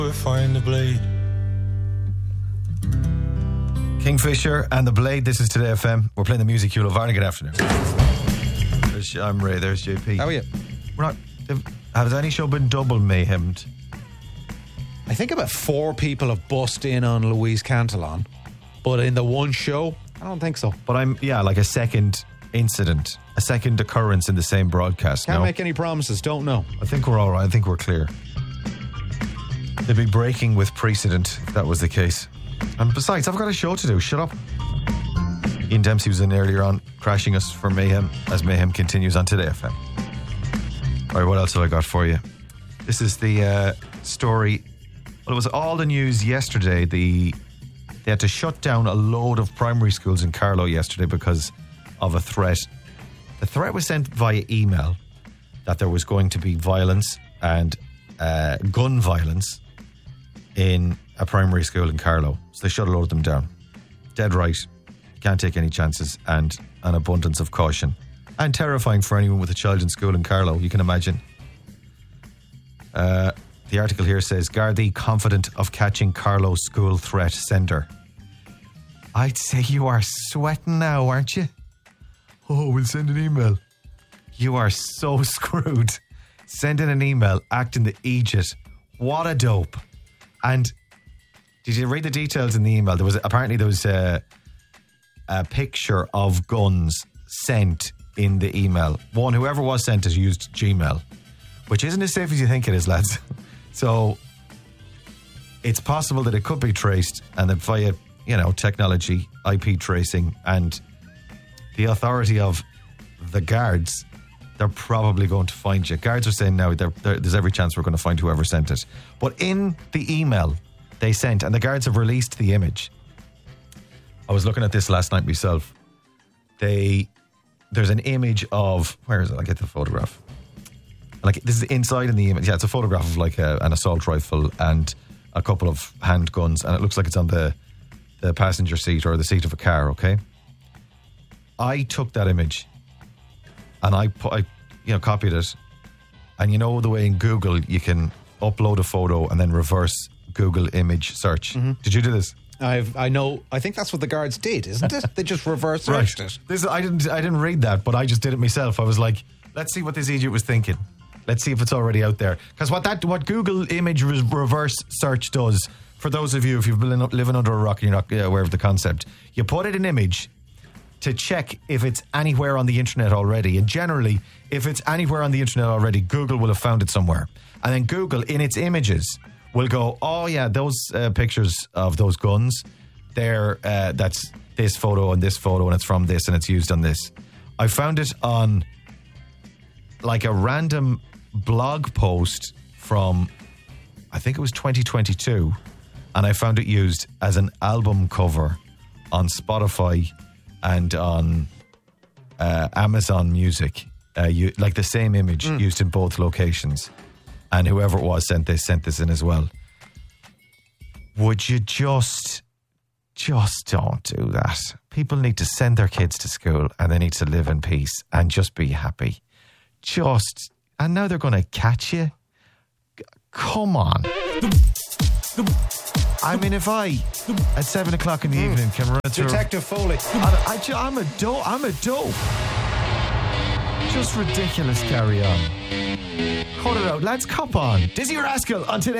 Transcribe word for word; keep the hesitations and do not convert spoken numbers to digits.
Find the blade. Kingfisher and the Blade. This is Today F M. We're playing the music you love. Varney, good afternoon. There's, I'm Ray. There's J P. How are you? We're not, has any show been double mayhemed? I think about four people have bust in on Louise Cantillon, but in the one show, I don't think so. But I'm, yeah, like a second incident, a second occurrence in the same broadcast. Can't no? make any promises, don't know. I think we're all right. I think we're clear. They'd be breaking with precedent if that was the case. And besides, I've got a show to do. Shut up. Ian Dempsey was in earlier on, crashing us for Mayhem, as Mayhem continues on Today F M. All right, what else have I got for you? This is the uh, story. Well, it was all the news yesterday. The They had to shut down a load of primary schools in Carlow yesterday because of a threat. The threat was sent via email that there was going to be violence and uh, gun violence in a primary school in Carlow. So they shut a load of them down. Dead right. Can't take any chances, and an abundance of caution. And terrifying for anyone with a child in school in Carlow, you can imagine. Uh, the article here says, Gardaí confident of catching Carlow school threat sender. I'd say you are sweating now, aren't you? Oh, we'll send an email. You are so screwed. Sending an email, acting the Aegis. What a dope. And did you read the details in the email? There was apparently there was a, a picture of guns sent in the email. One, whoever was sent it used Gmail, which isn't as safe as you think it is, lads. So it's possible that it could be traced, and that via, you know, technology, I P tracing, and the authority of the guards, they're probably going to find you. Guards are saying now they're, they're, there's every chance we're going to find whoever sent it. But in the email they sent, and the guards have released the image. I was looking at this last night myself. They, there's an image of, where is it? I'll get the photograph. Like, this is inside in the image. Yeah, it's a photograph of like a, an assault rifle and a couple of handguns, and it looks like it's on the, the passenger seat or the seat of a car, okay? I took that image and I, put, I, you know, copied it. And you know the way in Google you can upload a photo and then reverse Google image search. Mm-hmm. Did you do this? I've, I know. I think that's what the guards did, isn't it? They just reverse searched right. it. This, I didn't. I didn't read that, but I just did it myself. I was like, let's see what this idiot was thinking. Let's see if it's already out there. Because what that, what Google image reverse search does, for those of you if you've been living under a rock and you're not aware of the concept, you put in an image to check if it's anywhere on the internet already. And generally, if it's anywhere on the internet already, Google will have found it somewhere. And then Google, in its images, will go, oh yeah, those uh, pictures of those guns, they're, uh, that's this photo and this photo, and it's from this and it's used on this. I found it on like a random blog post from, I think it was twenty twenty-two, and I found it used as an album cover on Spotify and on uh, Amazon Music, uh, you, like the same image mm. used in both locations. And whoever it was sent this, sent this in as well. Would you just, just don't do that. People need to send their kids to school and they need to live in peace and just be happy. Just, and now they're going to catch you? Come on. I mean, if I, at seven o'clock in the mm. evening, can run through... Detective Foley. I, I, I'm a dope. I'm a dope. Just ridiculous, carry on. Cut it out, lads, cop on. Dizzy Rascal on Today.